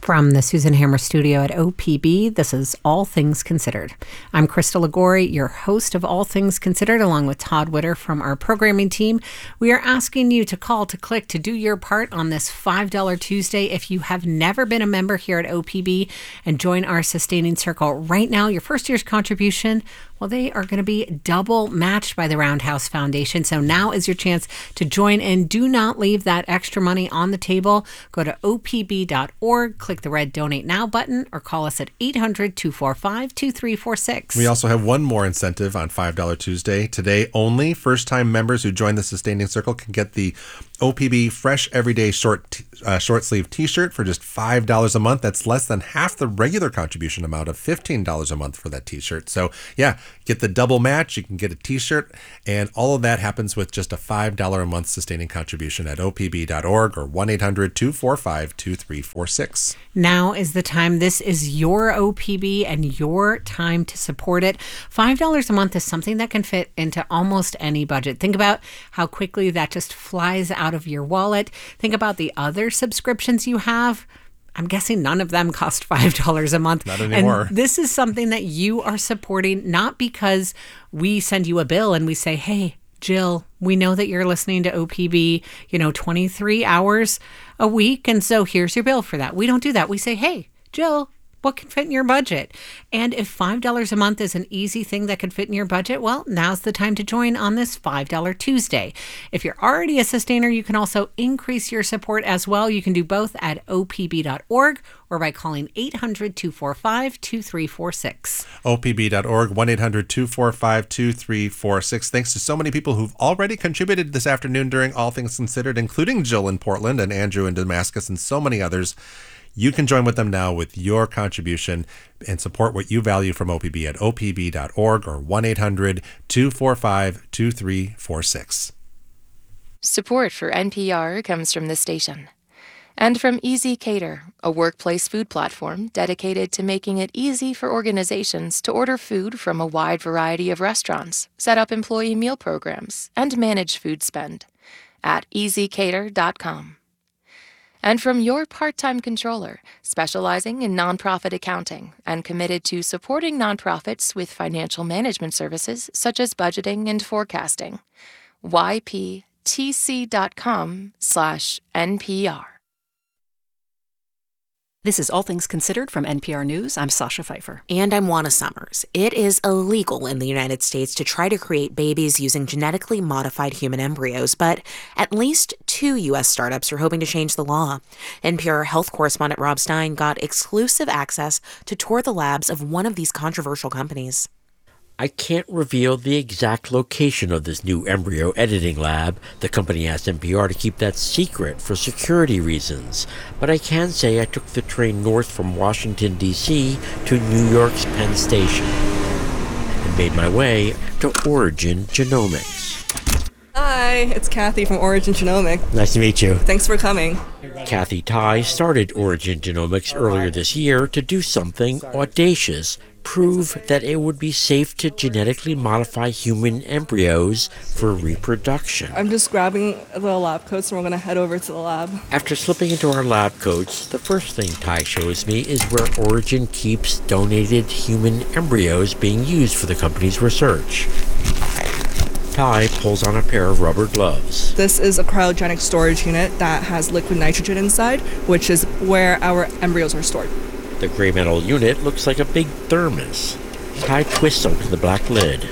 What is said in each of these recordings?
From the Susan Hammer studio at OPB, this is All Things Considered. I'm Krista Ligori, your host of All Things Considered, along with Todd Witter from our programming team. We are asking you to call, to click, to do your part on this $5 Tuesday. If you have never been a member here at OPB and join our Sustaining Circle right now, your first year's contribution, well, they are going to be double matched by the Roundhouse Foundation. So now is your chance to join in. Do not leave that extra money on the table. Go to opb.org, click the red Donate Now button, or call us at 800-245-2346. We also have one more incentive on $5 Tuesday. Today only, first-time members who join the Sustaining Circle can get the OPB Fresh Everyday short sleeve t-shirt for just $5 a month. That's less than half the regular contribution amount of $15 a month for that t-shirt. So yeah, get the double match. You can get a t-shirt, and all of that happens with just a $5 a month sustaining contribution at opb.org or 1-800-245-2346. Now is the time. This is your OPB and your time to support it. $5 a month is something that can fit into almost any budget. Think about how quickly that just flies out of your wallet. Think about the other subscriptions you have. I'm guessing none of them cost $5 a month. Not anymore. And this is something that you are supporting, not because we send you a bill and we say, hey, Jill, we know that you're listening to OPB, 23 hours a week, and so here's your bill for that. We don't do that. We say, hey, Jill, what can fit in your budget? And if $5 a month is an easy thing that could fit in your budget, well, now's the time to join on this $5 Tuesday. If you're already a sustainer, you can also increase your support as well. You can do both at opb.org or by calling 800-245-2346. opb.org, 1-800-245-2346. Thanks to so many people who've already contributed this afternoon during All Things Considered, including Jill in Portland and Andrew in Damascus and so many others. You can join with them now with your contribution and support what you value from OPB at opb.org or 1-800-245-2346. Support for NPR comes from the station and from Easy Cater, a workplace food platform dedicated to making it easy for organizations to order food from a wide variety of restaurants, set up employee meal programs, and manage food spend at easycater.com. And from your part-time controller, specializing in nonprofit accounting and committed to supporting nonprofits with financial management services such as budgeting and forecasting. yptc.com/NPR. This is All Things Considered from NPR News. I'm Sasha Pfeiffer. And I'm Juana Summers. It is illegal in the United States to try to create babies using genetically modified human embryos, but at least 2 U.S. startups are hoping to change the law. NPR health correspondent Rob Stein got exclusive access to tour the labs of one of these controversial companies. I can't reveal the exact location of this new embryo editing lab. The company asked NPR to keep that secret for security reasons. But I can say I took the train north from Washington, D.C. to New York's Penn Station and made my way to Origin Genomics. Hi, it's Kathy from Origin Genomics. Nice to meet you. Thanks for coming. Kathy Tai started Origin Genomics earlier this year to do something audacious, prove that it would be safe to genetically modify human embryos for reproduction. I'm just grabbing the lab coats and we're going to head over to the lab. After slipping into our lab coats, the first thing Ty shows me is where Origin keeps donated human embryos being used for the company's research. Ty pulls on a pair of rubber gloves. This is a cryogenic storage unit that has liquid nitrogen inside, which is where our embryos are stored. The gray metal unit looks like a big thermos. Ty twists open the black lid.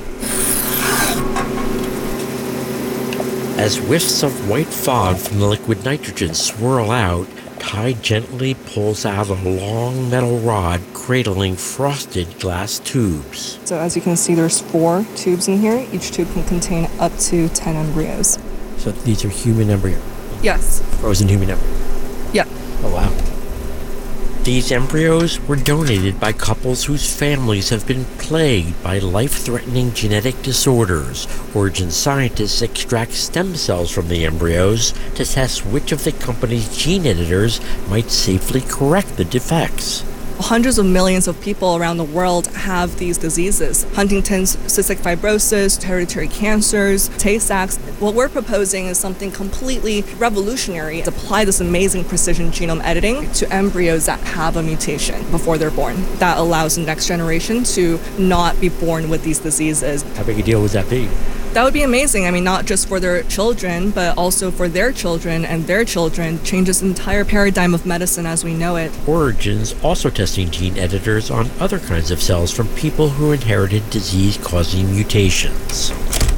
As whiffs of white fog from the liquid nitrogen swirl out, Ty gently pulls out a long metal rod cradling frosted glass tubes. So as you can see, there's 4 tubes in here. Each tube can contain up to 10 embryos. So these are human embryos? Yes. Frozen human embryos? Yeah. Oh, wow. These embryos were donated by couples whose families have been plagued by life-threatening genetic disorders. Origin scientists extract stem cells from the embryos to test which of the company's gene editors might safely correct the defects. Hundreds of millions of people around the world have these diseases. Huntington's, cystic fibrosis, hereditary cancers, Tay-Sachs. What we're proposing is something completely revolutionary. Apply this amazing precision genome editing to embryos that have a mutation before they're born. That allows the next generation to not be born with these diseases. How big a deal would that be? That would be amazing. I mean, not just for their children, but also for their children and their children. Changes the entire paradigm of medicine as we know it. Origin's also testing gene editors on other kinds of cells from people who inherited disease-causing mutations.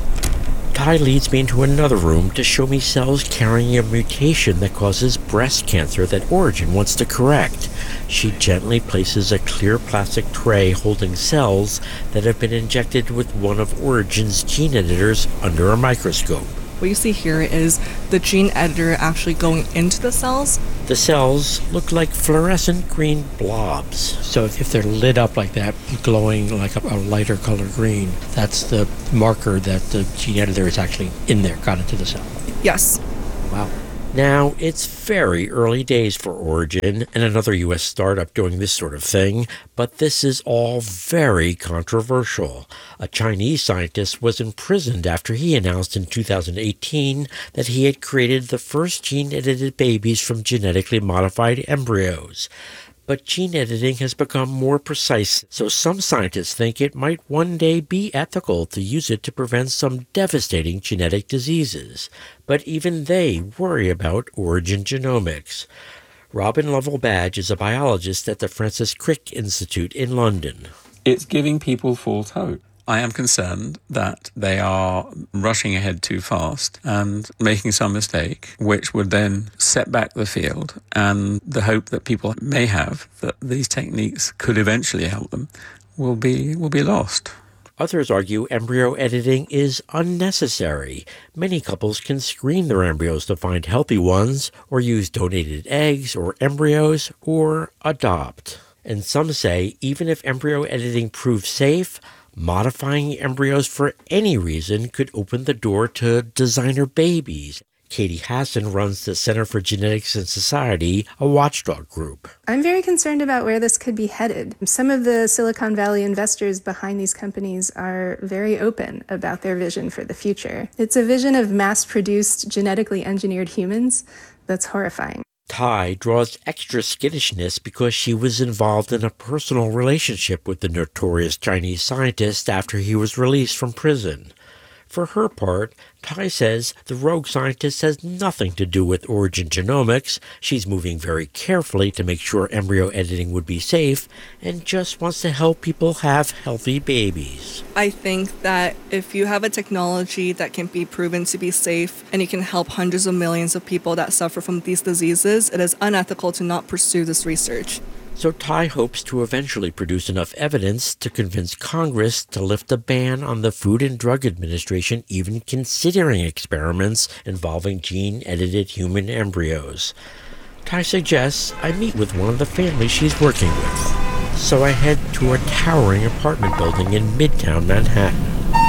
Ty leads me into another room to show me cells carrying a mutation that causes breast cancer that Origin wants to correct. She gently places a clear plastic tray holding cells that have been injected with one of Origin's gene editors under a microscope. What you see here is the gene editor actually going into the cells. The cells look like fluorescent green blobs. So if they're lit up like that, glowing like a lighter color green, that's the marker that the gene editor is actually in there, got into the cell. Yes. Wow. Now, it's very early days for Origin and another U.S. startup doing this sort of thing, but this is all very controversial. A Chinese scientist was imprisoned after he announced in 2018 that he had created the first gene-edited babies from genetically modified embryos. But gene editing has become more precise, so some scientists think it might one day be ethical to use it to prevent some devastating genetic diseases. But even they worry about Origin Genomics. Robin Lovell-Badge is a biologist at the Francis Crick Institute in London. It's giving people false hope. I am concerned that they are rushing ahead too fast and making some mistake, which would then set back the field, and the hope that people may have that these techniques could eventually help them will be lost. Others argue embryo editing is unnecessary. Many couples can screen their embryos to find healthy ones, or use donated eggs or embryos, or adopt. And some say even if embryo editing proves safe, modifying embryos for any reason could open the door to designer babies. Katie Hassan runs the Center for Genetics and Society, a watchdog group. I'm very concerned about where this could be headed. Some of the Silicon Valley investors behind these companies are very open about their vision for the future. It's a vision of mass-produced, genetically engineered humans that's horrifying. Ty draws extra skittishness because she was involved in a personal relationship with the notorious Chinese scientist after he was released from prison. For her part, Ty says the rogue scientist has nothing to do with Origin Genomics. She's moving very carefully to make sure embryo editing would be safe and just wants to help people have healthy babies. I think that if you have a technology that can be proven to be safe and you can help hundreds of millions of people that suffer from these diseases, it is unethical to not pursue this research. So Ty hopes to eventually produce enough evidence to convince Congress to lift a ban on the Food and Drug Administration even considering experiments involving gene-edited human embryos. Ty suggests I meet with one of the families she's working with. So I head to a towering apartment building in Midtown Manhattan.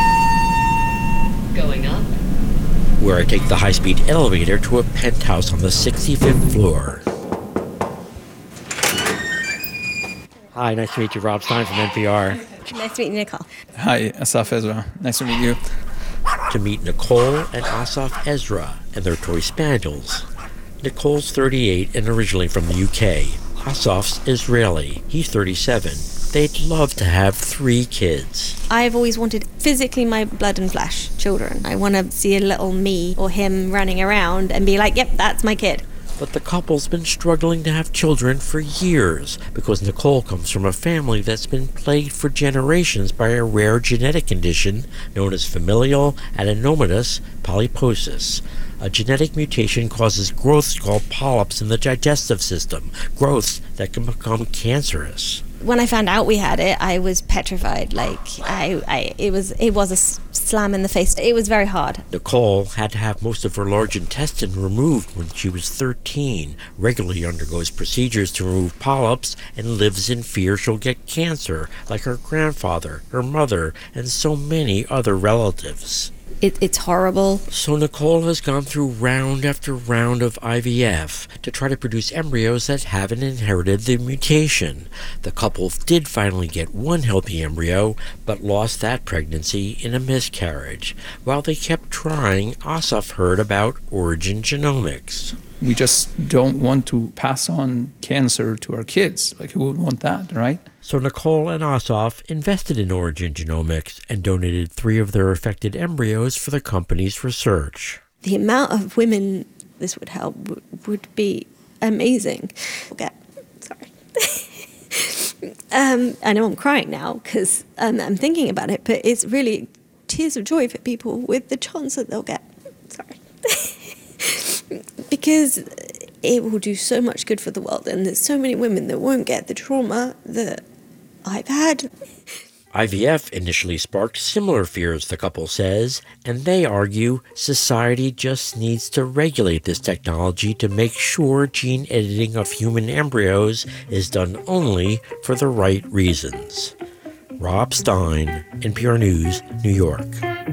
Going up. Where I take the high-speed elevator to a penthouse on the 65th floor. Hi, nice to meet you. Rob Stein from NPR. Nice to meet you, Nicole. Hi, Asaf Ezra. Nice to meet you. To meet Nicole and Asaf Ezra and their toy spaniels. Nicole's 38 and originally from the UK. Asaf's Israeli. He's 37. They'd love to have 3 kids. I've always wanted physically my blood and flesh children. I want to see a little me or him running around and be like, yep, that's my kid. But the couple's been struggling to have children for years because Nicole comes from a family that's been plagued for generations by a rare genetic condition known as familial adenomatous polyposis. A genetic mutation causes growths called polyps in the digestive system, growths that can become cancerous. When I found out we had it, I was petrified. It was a slam in the face. It was very hard. Nicole had to have most of her large intestine removed when she was 13, regularly undergoes procedures to remove polyps, and lives in fear she'll get cancer, like her grandfather, her mother, and so many other relatives. It's horrible. So Nicole has gone through round after round of IVF to try to produce embryos that haven't inherited the mutation. The couple did finally get one healthy embryo, but lost that pregnancy in a miscarriage. While they kept trying, Asaf heard about Origin Genomics. We just don't want to pass on cancer to our kids. Like, who would want that, right? So Nicole and Asaf invested in Origin Genomics and donated 3 of their affected embryos for the company's research. The amount of women this would help would be amazing. I know I'm crying now because I'm thinking about it, but it's really tears of joy for people with the chance that they'll get. Because it will do so much good for the world, and there's so many women that won't get the trauma that I've had. IVF initially sparked similar fears, the couple says, and they argue society just needs to regulate this technology to make sure gene editing of human embryos is done only for the right reasons. Rob Stein, NPR News, New York.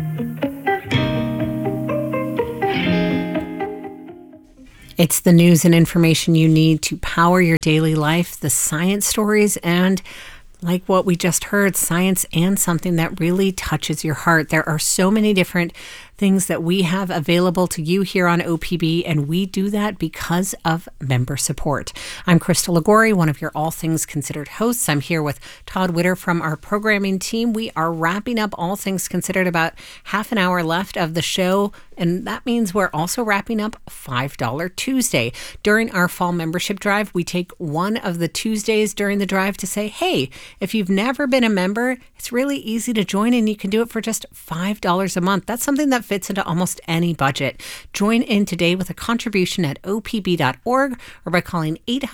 It's the news and information you need to power your daily life, the science stories, and like what we just heard, science and something that really touches your heart. There are so many different things that we have available to you here on OPB, and we do that because of member support. I'm Krista Liguori, one of your All Things Considered hosts. I'm here with Todd Witter from our programming team. We are wrapping up All Things Considered, about half an hour left of the show, and that means we're also wrapping up $5 Tuesday. During our fall membership drive, we take one of the Tuesdays during the drive to say, hey, if you've never been a member, it's really easy to join, and you can do it for just $5 a month. That's something that fits into almost any budget. Join in today with a contribution at opb.org or by calling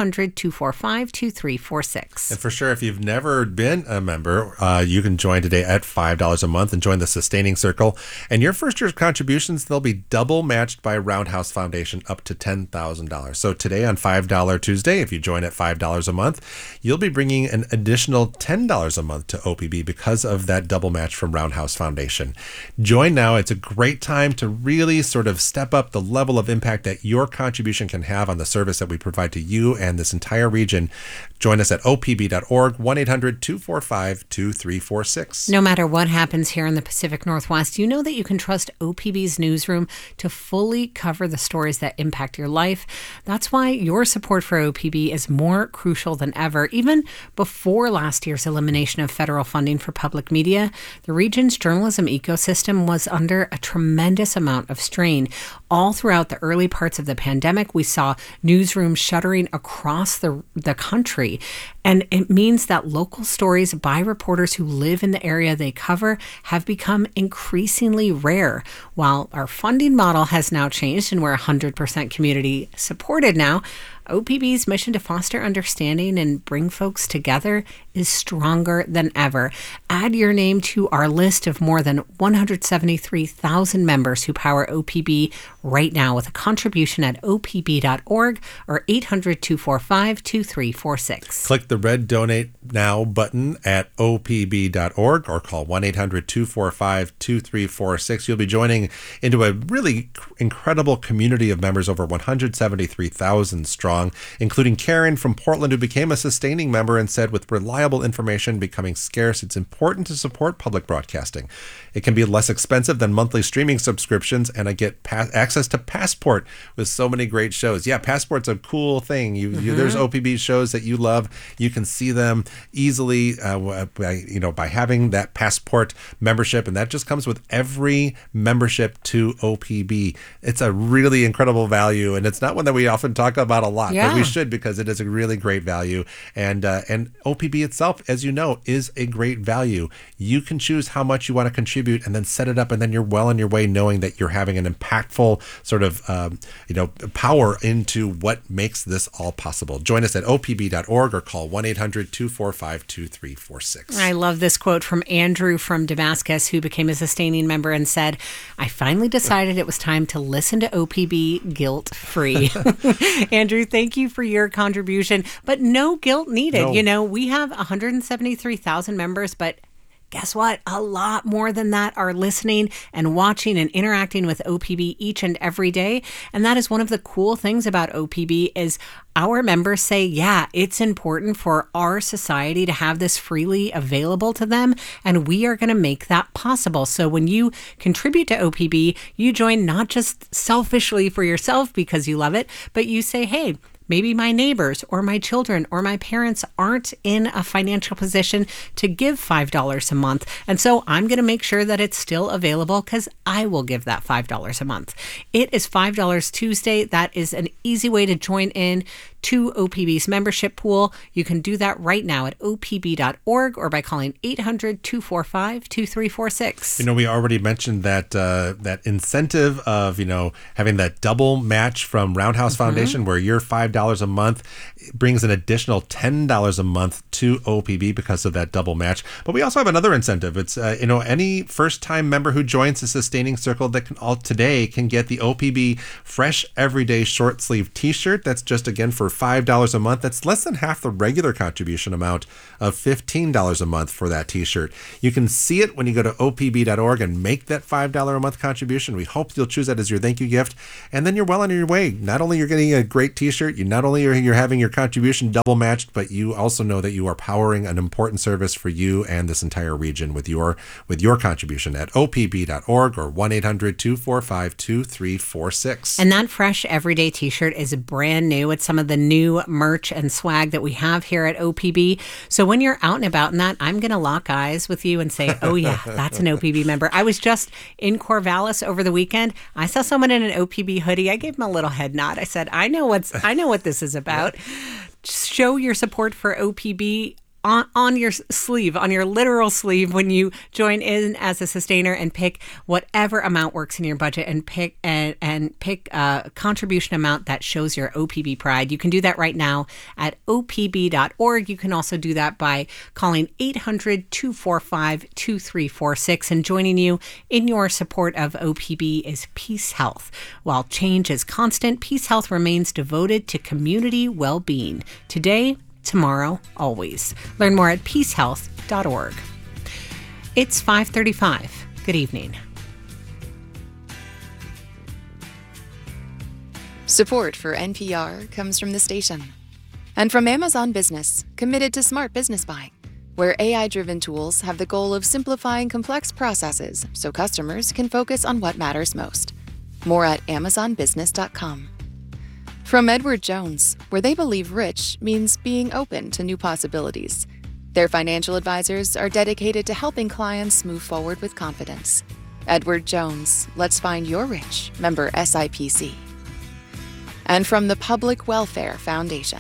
800-245-2346. And for sure, if you've never been a member, you can join today at $5 a month and join the Sustaining Circle. And your first year's contributions, they'll be double matched by Roundhouse Foundation up to $10,000. So today on $5 Tuesday, if you join at $5 a month, you'll be bringing an additional $10 a month to OPB because of that double match from Roundhouse Foundation. Join now. It's a great time to really sort of step up the level of impact that your contribution can have on the service that we provide to you and this entire region. Join us at opb.org, 1-800-245-2346. No matter what happens here in the Pacific Northwest, you know that you can trust OPB's newsroom to fully cover the stories that impact your life. That's why your support for OPB is more crucial than ever. Even before last year's elimination of federal funding for public media, the region's journalism ecosystem was under a tremendous amount of strain. All throughout the early parts of the pandemic, we saw newsrooms shuttering across the country. And it means that local stories by reporters who live in the area they cover have become increasingly rare. While our funding model has now changed and we're 100% community supported now, OPB's mission to foster understanding and bring folks together is stronger than ever. Add your name to our list of more than 173,000 members who power OPB right now with a contribution at opb.org or 800-245-2346. Click the red Donate Now button at opb.org or call 1-800-245-2346. You'll be joining into a really incredible community of members, over 173,000 strong, including Karen from Portland, who became a sustaining member and said, with reliable information becoming scarce, it's important to support public broadcasting. It can be less expensive than monthly streaming subscriptions, and I get access to Passport with so many great shows. Yeah, Passport's a cool thing. There's OPB shows that you love. You can see them easily by having that Passport membership, and that just comes with every membership to OPB. It's a really incredible value, and it's not one that we often talk about a lot, but we should, because it is a really great value. And OPB itself, as you know, is a great value. You can choose how much you want to contribute and then set it up, and then you're well on your way knowing that you're having an impactful sort of power into what makes this all possible. Join us at opb.org or call 1-800-245-2346. I love this quote from Andrew from Damascus, who became a sustaining member and said, I finally decided it was time to listen to OPB guilt-free. Andrew, thank you for your contribution, but no guilt needed. No. We have 173,000 members, but Guess what? A lot more than that are listening and watching and interacting with OPB each and every day. And that is one of the cool things about OPB is our members say, yeah, it's important for our society to have this freely available to them, and we are going to make that possible. So when you contribute to OPB, you join not just selfishly for yourself because you love it, but you say, hey, maybe my neighbors or my children or my parents aren't in a financial position to give $5 a month. And so I'm going to make sure that it's still available because I will give that $5 a month. It is $5 Tuesday. That is an easy way to join in to OPB's membership pool. You can do that right now at opb.org or by calling 800-245-2346. You know, we already mentioned that that incentive of, having that double match from Roundhouse Foundation where your $5 a month brings an additional $10 a month to OPB because of that double match. But we also have another incentive. It's, any first-time member who joins the Sustaining Circle that today can get the OPB Fresh Everyday Short Sleeve T-shirt. That's just, again, for $5 a month. That's less than half the regular contribution amount of $15 a month for that T-shirt. You can see it when you go to opb.org and make that $5 a month contribution. We hope you'll choose that as your thank you gift. And then you're well on your way. Not only you're getting a great T-shirt, not only are you having your contribution double matched, but you also know that you are powering an important service for you and this entire region with your contribution at opb.org or 1-800-245-2346. And that Fresh Everyday T-shirt is brand new. It's some of the new merch and swag that we have here at OPB. So when you're out and about in that, I'm going to lock eyes with you and say, oh yeah, that's an OPB member. I was just in Corvallis over the weekend. I saw someone in an OPB hoodie. I gave him a little head nod. I said, I know what this is about. Show your support for OPB on your sleeve, on your literal sleeve when you join in as a sustainer, and pick whatever amount works in your budget and pick a contribution amount that shows your OPB pride. You can do that right now at opb.org. You can also do that by calling 800-245-2346, and joining you in your support of OPB is Peace Health. While change is constant, Peace Health remains devoted to community well-being. Today, tomorrow, always. Learn more at peacehealth.org. It's 5:35. Good evening. Support for NPR comes from the station and from Amazon Business, committed to smart business buying, where AI-driven tools have the goal of simplifying complex processes so customers can focus on what matters most. More at amazonbusiness.com. From Edward Jones, where they believe rich means being open to new possibilities. Their financial advisors are dedicated to helping clients move forward with confidence. Edward Jones, let's find your rich, member SIPC. And from the Public Welfare Foundation.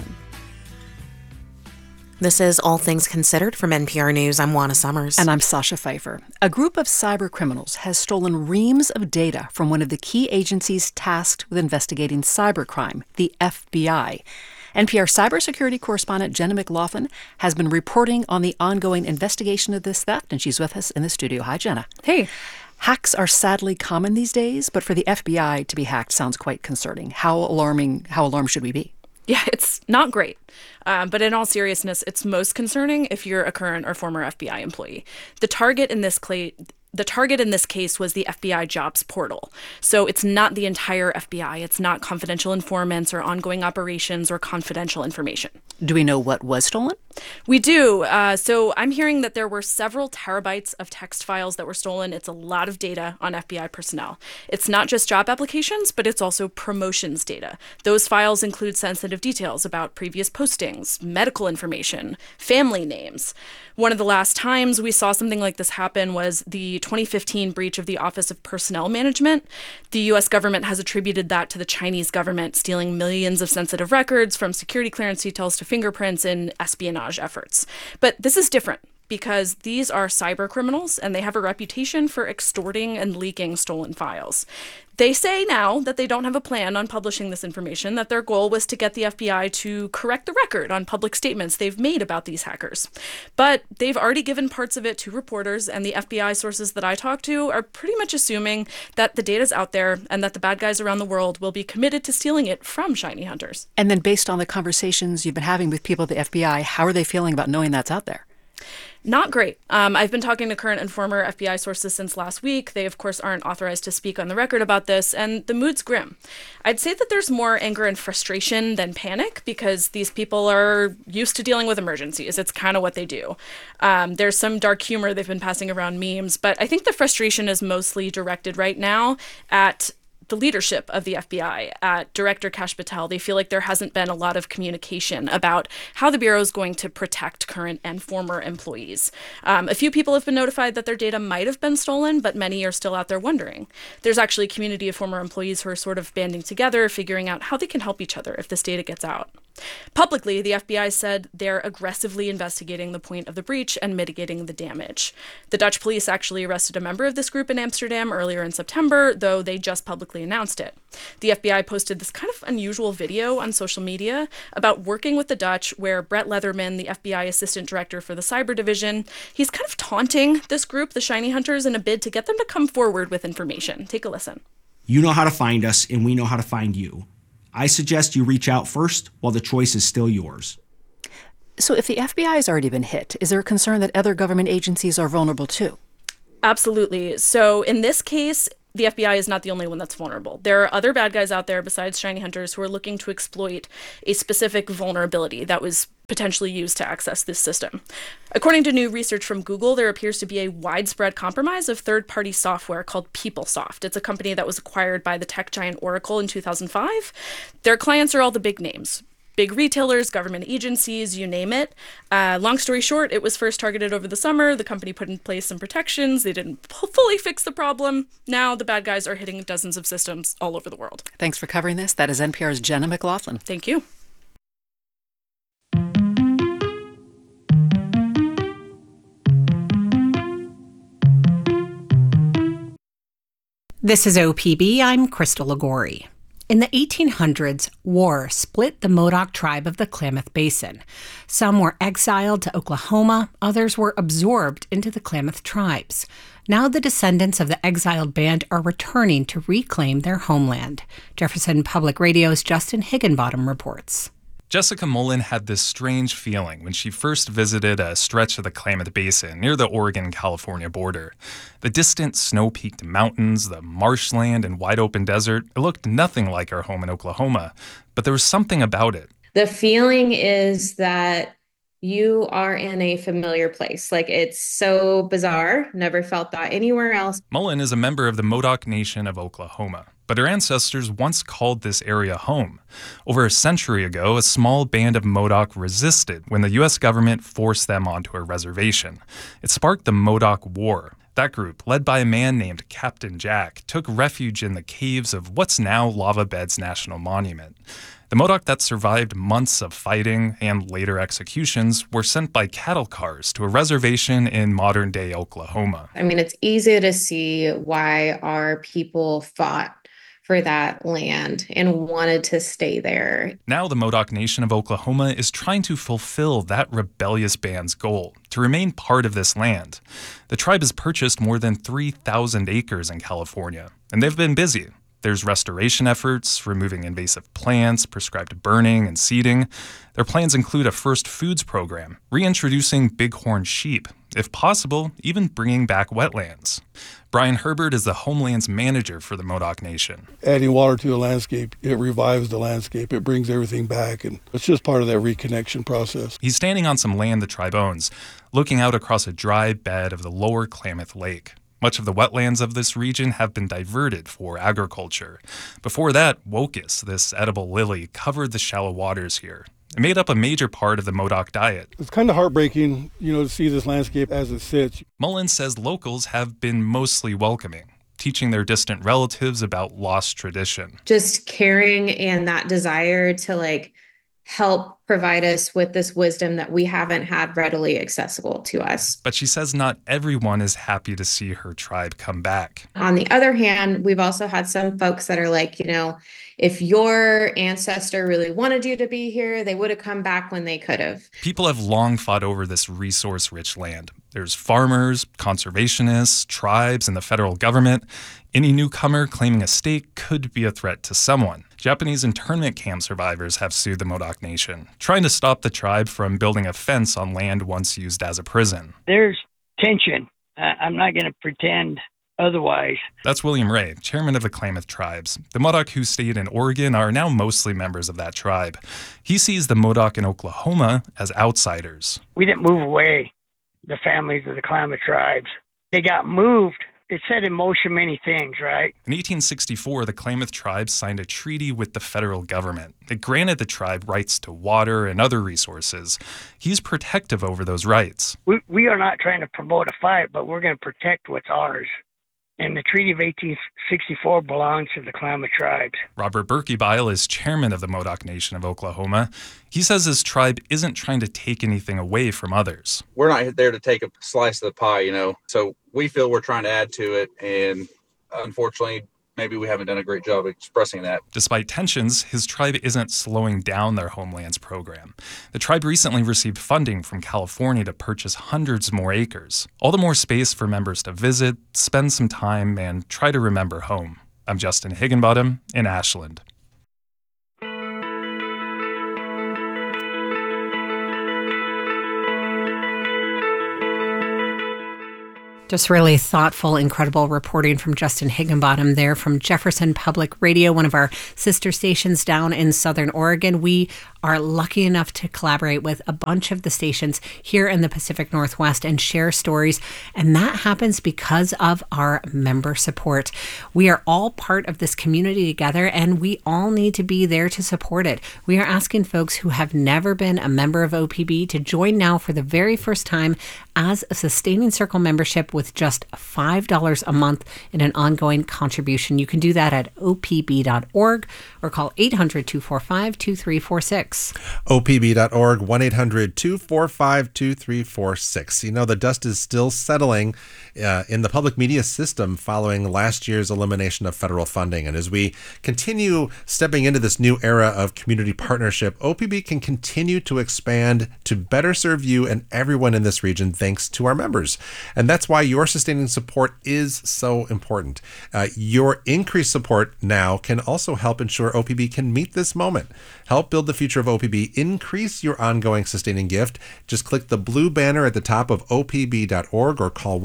This is All Things Considered from NPR News. I'm Juana Summers. And I'm Sasha Pfeiffer. A group of cyber criminals has stolen reams of data from one of the key agencies tasked with investigating cybercrime, the FBI. NPR cybersecurity correspondent Jenna McLaughlin has been reporting on the ongoing investigation of this theft, and she's with us in the studio. Hi, Jenna. Hey. Hacks are sadly common these days, but for the FBI to be hacked sounds quite concerning. How alarmed should we be? Yeah, it's not great. But in all seriousness, it's most concerning if you're a current or former FBI employee. The target in this case was the FBI jobs portal. So it's not the entire FBI. It's not confidential informants or ongoing operations or confidential information. Do we know what was stolen? We do. So I'm hearing that there were several terabytes of text files that were stolen. It's a lot of data on FBI personnel. It's not just job applications, but it's also promotions data. Those files include sensitive details about previous postings, medical information, family names. One of the last times we saw something like this happen was the 2015 breach of the Office of Personnel Management. The U.S. government has attributed that to the Chinese government stealing millions of sensitive records, from security clearance details to fingerprints, in espionage efforts. But this is different, because these are cyber criminals and they have a reputation for extorting and leaking stolen files. They say now that they don't have a plan on publishing this information, that their goal was to get the FBI to correct the record on public statements they've made about these hackers. But they've already given parts of it to reporters, and the FBI sources that I talk to are pretty much assuming that the data's out there and that the bad guys around the world will be committed to stealing it from shiny hunters. And then based on the conversations you've been having with people at the FBI, how are they feeling about knowing that's out there? Not great. I've been talking to current and former FBI sources since last week. They, of course, aren't authorized to speak on the record about this, and the mood's grim. I'd say that there's more anger and frustration than panic because these people are used to dealing with emergencies. It's kind of what they do. There's some dark humor. They've been passing around memes, but I think the frustration is mostly directed right now at the leadership of the FBI, at Director Kash Patel. They feel like there hasn't been a lot of communication about how the Bureau is going to protect current and former employees. A few people have been notified that their data might have been stolen, but many are still out there wondering. There's actually a community of former employees who are sort of banding together, figuring out how they can help each other if this data gets out. Publicly, the FBI said they're aggressively investigating the point of the breach and mitigating the damage. The Dutch police actually arrested a member of this group in Amsterdam earlier in September, though they just publicly announced it. The FBI posted this kind of unusual video on social media about working with the Dutch, where Brett Leatherman, the FBI assistant director for the cyber division, he's kind of taunting this group, the Shiny Hunters, in a bid to get them to come forward with information. Take a listen. You know how to find us, and we know how to find you. I suggest you reach out first while the choice is still yours. So if the FBI has already been hit, is there a concern that other government agencies are vulnerable too? Absolutely. So in this case, the FBI is not the only one that's vulnerable. There are other bad guys out there besides Shiny Hunters who are looking to exploit a specific vulnerability that was potentially used to access this system. According to new research from Google, there appears to be a widespread compromise of third-party software called PeopleSoft. It's a company that was acquired by the tech giant Oracle in 2005. Their clients are all the big names. Big retailers, government agencies, you name it. Long story short, it was first targeted over the summer. The company put in place some protections. They didn't fully fix the problem. Now the bad guys are hitting dozens of systems all over the world. Thanks for covering this. That is NPR's Jenna McLaughlin. Thank you. This is OPB. I'm Crystal Lagori. In the 1800s, war split the Modoc tribe of the Klamath Basin. Some were exiled to Oklahoma, others were absorbed into the Klamath tribes. Now the descendants of the exiled band are returning to reclaim their homeland. Jefferson Public Radio's Justin Higginbottom reports. Jessica Mullen had this strange feeling when she first visited a stretch of the Klamath Basin near the Oregon-California border. The distant snow-peaked mountains, the marshland and wide-open desert, it looked nothing like our home in Oklahoma, but there was something about it. The feeling is that you are in a familiar place. Like, it's so bizarre. Never felt that anywhere else. Mullen is a member of the Modoc Nation of Oklahoma, but her ancestors once called this area home. Over a century ago, a small band of Modoc resisted when the U.S. government forced them onto a reservation. It sparked the Modoc War. That group, led by a man named Captain Jack, took refuge in the caves of what's now Lava Beds National Monument. The Modoc that survived months of fighting and later executions were sent by cattle cars to a reservation in modern-day Oklahoma. I mean, it's easy to see why our people fought for that land and wanted to stay there. Now the Modoc Nation of Oklahoma is trying to fulfill that rebellious band's goal, to remain part of this land. The tribe has purchased more than 3,000 acres in California, and they've been busy. There's restoration efforts, removing invasive plants, prescribed burning and seeding. Their plans include a first foods program, reintroducing bighorn sheep, if possible, even bringing back wetlands. Brian Herbert is the Homelands Manager for the Modoc Nation. Adding water to the landscape, it revives the landscape, it brings everything back, and it's just part of that reconnection process. He's standing on some land the tribe owns, looking out across a dry bed of the lower Klamath Lake. Much of the wetlands of this region have been diverted for agriculture. Before that, Wokus, this edible lily, covered the shallow waters here. It made up a major part of the Modoc diet. It's kind of heartbreaking, to see this landscape as it sits. Mullen says locals have been mostly welcoming, teaching their distant relatives about lost tradition. Just caring and that desire to help provide us with this wisdom that we haven't had readily accessible to us. But she says not everyone is happy to see her tribe come back. On the other hand, we've also had some folks that are like, if your ancestor really wanted you to be here, they would have come back when they could have. People have long fought over this resource-rich land. There's farmers, conservationists, tribes, and the federal government. Any newcomer claiming a stake could be a threat to someone. Japanese internment camp survivors have sued the Modoc Nation, trying to stop the tribe from building a fence on land once used as a prison. There's tension. I'm not going to pretend otherwise. That's William Ray, chairman of the Klamath Tribes. The Modoc who stayed in Oregon are now mostly members of that tribe. He sees the Modoc in Oklahoma as outsiders. We didn't move away the families of the Klamath Tribes. They got moved. It set in motion many things, right? In 1864, the Klamath Tribes signed a treaty with the federal government. It granted the tribe rights to water and other resources. He's protective over those rights. We are not trying to promote a fight, but we're going to protect what's ours. And the Treaty of 1864 belongs to the Klamath Tribes. Robert Berkebile is chairman of the Modoc Nation of Oklahoma. He says his tribe isn't trying to take anything away from others. We're not there to take a slice of the pie, So we feel we're trying to add to it. And unfortunately, maybe we haven't done a great job expressing that. Despite tensions, his tribe isn't slowing down their homelands program. The tribe recently received funding from California to purchase hundreds more acres. All the more space for members to visit, spend some time, and try to remember home. I'm Justin Higginbottom in Ashland. Just really thoughtful, incredible reporting from Justin Higginbottom there from Jefferson Public Radio, one of our sister stations down in Southern Oregon. We are lucky enough to collaborate with a bunch of the stations here in the Pacific Northwest and share stories. And that happens because of our member support. We are all part of this community together, and we all need to be there to support it. We are asking folks who have never been a member of OPB to join now for the very first time as a Sustaining Circle membership with just $5 a month in an ongoing contribution. You can do that at opb.org or call 800-245-2346. opb.org, 1-800-245-2346. The dust is still settling in the public media system following last year's elimination of federal funding. And as we continue stepping into this new era of community partnership, OPB can continue to expand to better serve you and everyone in this region thanks to our members. And that's why your sustaining support is so important. Your increased support now can also help ensure OPB can meet this moment. Help build the future of OPB. Increase your ongoing sustaining gift. Just click the blue banner at the top of opb.org or call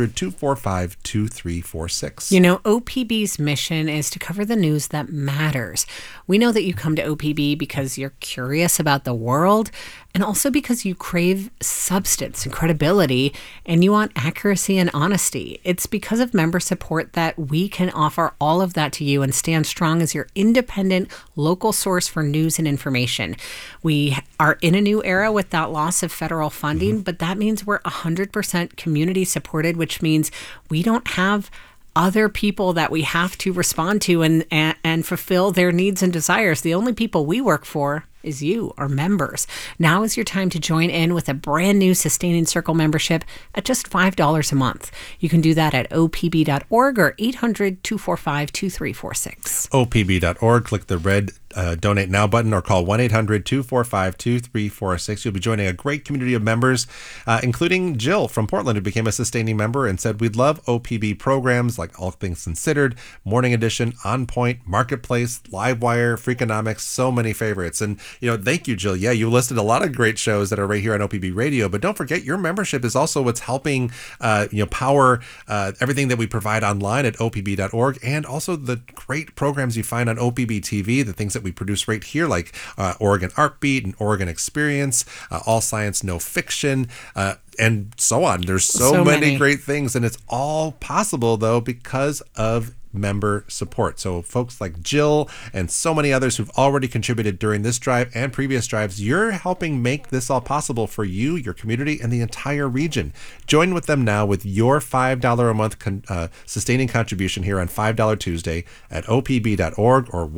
1-800-245-2346. OPB's mission is to cover the news that matters. We know that you come to OPB because you're curious about the world and also because you crave substance and credibility and you want accuracy and honesty. It's because of member support that we can offer all of that to you and stand strong as your independent local source for news and information. We are in a new era with that loss of federal funding, but that means we're 100% community supported, which means we don't have other people that we have to respond to and fulfill their needs and desires. The only people we work for is you, our members. Now is your time to join in with a brand new Sustaining Circle membership at just $5 a month. You can do that at opb.org or 800-245-2346. opb.org. Click the red Donate Now button or call 1-800-245-2346. You'll be joining a great community of members, including Jill from Portland, who became a sustaining member and said, "We'd love OPB programs like All Things Considered, Morning Edition, On Point, Marketplace, Livewire, Freakonomics, so many favorites." And, thank you, Jill. Yeah, you listed a lot of great shows that are right here on OPB Radio, but don't forget your membership is also what's helping, power everything that we provide online at opb.org, and also the great programs you find on OPB TV, the things that we produce right here, like Oregon Artbeat and Oregon Experience, All Science, No Fiction, and so on. There's so many great things, and it's all possible, though, because of member support. So folks like Jill and so many others who've already contributed during this drive and previous drives, you're helping make this all possible for you, your community, and the entire region. Join with them now with your $5 a month sustaining contribution here on $5 Tuesday at opb.org or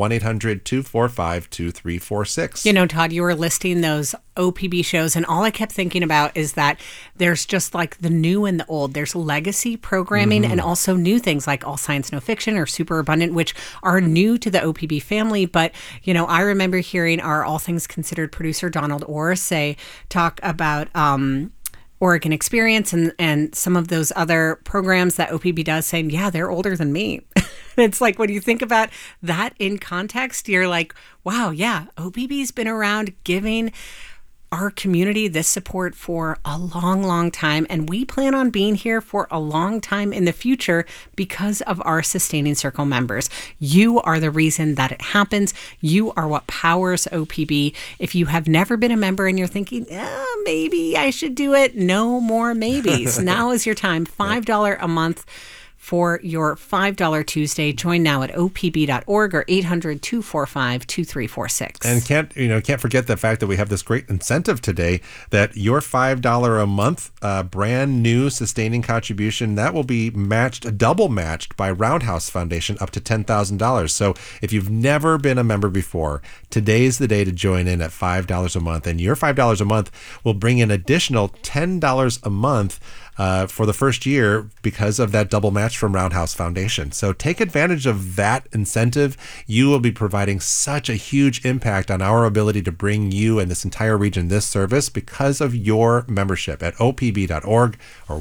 1-800-245-2346. Todd, you were listing those OPB shows, and all I kept thinking about is that there's just like the new and the old. There's legacy programming and also new things like All Science, No Fiction or Super Abundant, which are new to the OPB family. But, I remember hearing our All Things Considered producer, Donald Orr, talk about Oregon Experience and some of those other programs that OPB does, saying, yeah, they're older than me. It's like, when you think about that in context, you're like, wow, yeah, OPB's been around giving our community this support for a long, long time. And we plan on being here for a long time in the future because of our Sustaining Circle members. You are the reason that it happens. You are what powers OPB. If you have never been a member and you're thinking, maybe I should do it, no more maybes. Now is your time. $5 a month for your $5 Tuesday. Join now at opb.org or 800-245-2346. And can't forget the fact that we have this great incentive today that your $5 a month brand new sustaining contribution, that will be double matched by Roundhouse Foundation up to $10,000. So if you've never been a member before, today's the day to join in at $5 a month, and your $5 a month will bring in additional $10 a month for the first year because of that double match from Roundhouse Foundation. So take advantage of that incentive. You will be providing such a huge impact on our ability to bring you and this entire region this service because of your membership at opb.org or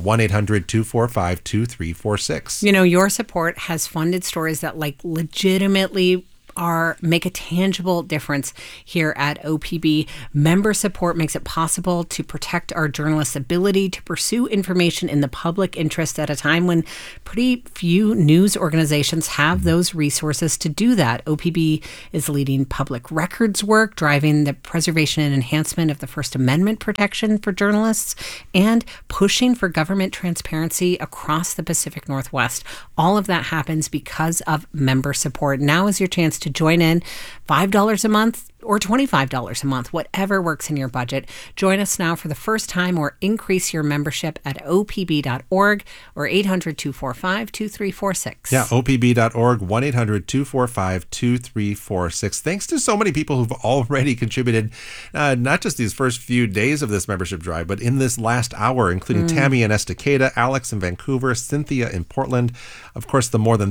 1-800-245-2346. Your support has funded stories that legitimately make a tangible difference here at OPB. Member support makes it possible to protect our journalists' ability to pursue information in the public interest at a time when pretty few news organizations have those resources to do that. OPB is leading public records work, driving the preservation and enhancement of the First Amendment protection for journalists, and pushing for government transparency across the Pacific Northwest. All of that happens because of member support. Now is your chance to join in. $5 a month or $25 a month, whatever works in your budget. Join us now for the first time or increase your membership at opb.org or 800-245-2346. Yeah, opb.org, 1-800-245-2346. Thanks to so many people who've already contributed, not just these first few days of this membership drive, but in this last hour, including Tammy in Estacada, Alex in Vancouver, Cynthia in Portland, of course, the more than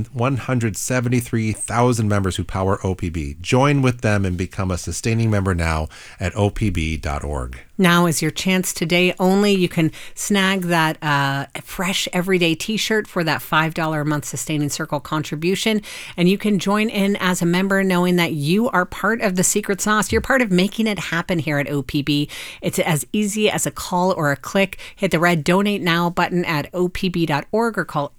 173,000 members who power OPB. Join with them and become a sustaining member now at opb.org. Now is your chance. Today only. You can snag that fresh everyday t-shirt for that $5 a month Sustaining Circle contribution. And you can join in as a member knowing that you are part of the secret sauce. You're part of making it happen here at OPB. It's as easy as a call or a click. Hit the red Donate Now button at opb.org or call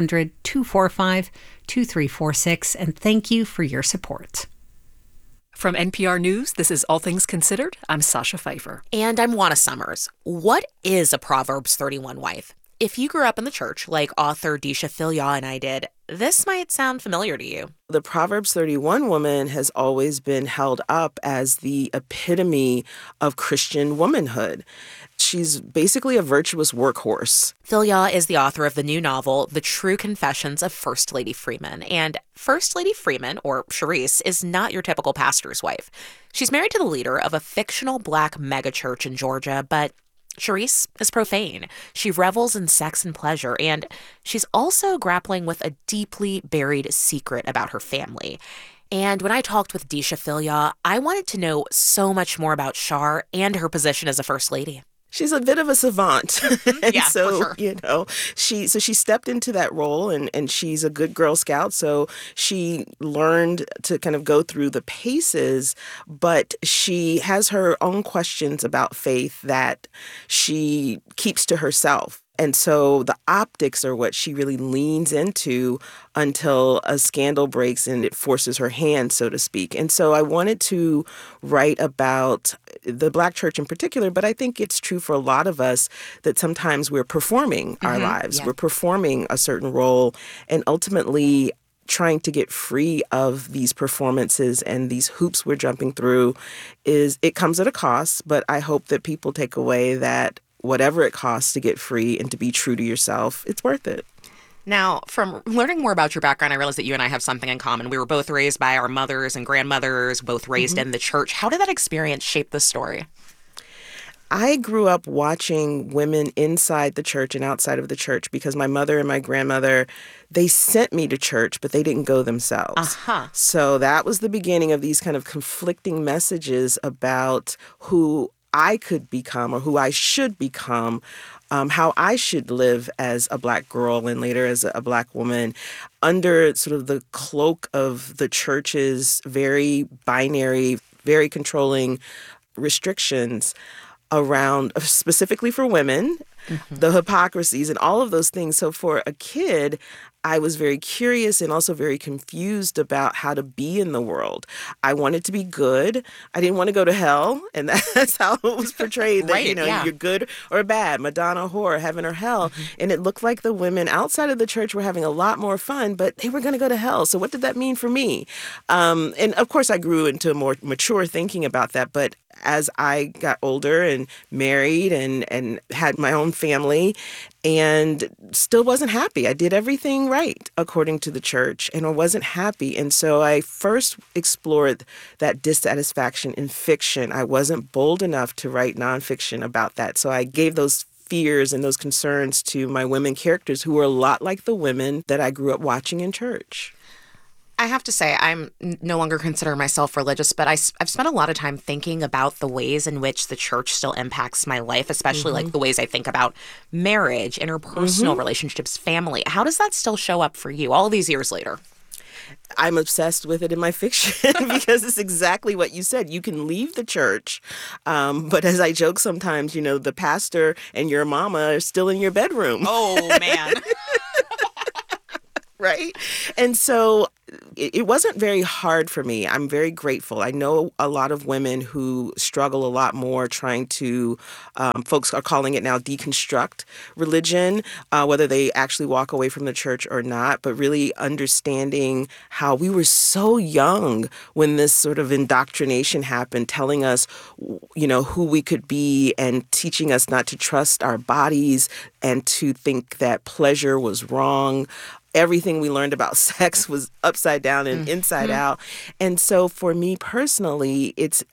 800-245-2346. And thank you for your support. From NPR News, this is All Things Considered. I'm Sasha Pfeiffer. And I'm Juana Summers. What is a Proverbs 31 wife? If you grew up in the church like author Deesha Philyaw and I did, this might sound familiar to you. The Proverbs 31 woman has always been held up as the epitome of Christian womanhood. She's basically a virtuous workhorse. Philyaw is the author of the new novel, The True Confessions of First Lady Freeman. And First Lady Freeman, or Charisse, is not your typical pastor's wife. She's married to the leader of a fictional black megachurch in Georgia, but Charisse is profane. She revels in sex and pleasure, and she's also grappling with a deeply buried secret about her family. And when I talked with Deesha Philyaw, I wanted to know so much more about Char and her position as a first lady. She's a bit of a savant. Yeah, so, for sure. she stepped into that role and she's a good Girl Scout. So she learned to kind of go through the paces, but she has her own questions about faith that she keeps to herself. And so the optics are what she really leans into until a scandal breaks and it forces her hand, so to speak. And so I wanted to write about the Black church in particular, but I think it's true for a lot of us that sometimes we're performing our lives. Yeah. We're performing a certain role, and ultimately trying to get free of these performances and these hoops we're jumping through it comes at a cost, but I hope that people take away that whatever it costs to get free and to be true to yourself, it's worth it. Now, from learning more about your background, I realized that you and I have something in common. We were both raised by our mothers and grandmothers, both raised in the church. How did that experience shape the story? I grew up watching women inside the church and outside of the church because my mother and my grandmother, they sent me to church, but they didn't go themselves. So that was the beginning of these kind of conflicting messages about who I could become or who I should become, how I should live as a Black girl and later as a Black woman under sort of the cloak of the church's very binary, very controlling restrictions around, specifically for women, the hypocrisies and all of those things. So for a kid, I was very curious and also very confused about how to be in the world. I wanted to be good. I didn't want to go to hell. And that's how it was portrayed, that, Right, you're good or bad, Madonna, whore, heaven or hell. And it looked like the women outside of the church were having a lot more fun, but they were going to go to hell. So what did that mean for me? And of course, I grew into more mature thinking about that. But as I got older and married and had my own family and still wasn't happy. I did everything right according to the church and I wasn't happy. And so I first explored that dissatisfaction in fiction. I wasn't bold enough to write nonfiction about that. So I gave those fears and those concerns to my women characters who were a lot like the women that I grew up watching in church. I have to say, I'm no longer consider myself religious, but I've spent a lot of time thinking about the ways in which the church still impacts my life, especially like the ways I think about marriage, interpersonal relationships, family. How does that still show up for you all these years later? I'm obsessed with it in my fiction because it's exactly what you said. You can leave the church, but as I joke sometimes, the pastor and your mama are still in your bedroom. Oh, man. Right? And so it wasn't very hard for me. I'm very grateful. I know a lot of women who struggle a lot more trying to, folks are calling it now deconstruct religion, whether they actually walk away from the church or not, but really understanding how we were so young when this sort of indoctrination happened, telling us, who we could be and teaching us not to trust our bodies and to think that pleasure was wrong. Everything we learned about sex was upside down and inside out. And so for me personally, it's